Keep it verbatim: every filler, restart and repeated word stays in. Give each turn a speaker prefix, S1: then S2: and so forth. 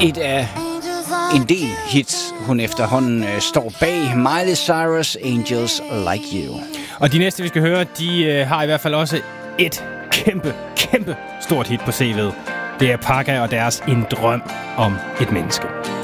S1: et af en del hits, hun efterhånden øh, står bag. Miley Cyrus, Angels Like You.
S2: Og de næste, vi skal høre, de øh, har i hvert fald også et kæmpe, kæmpe stort hit på C V'et. Det er Paga og deres En drøm om et menneske.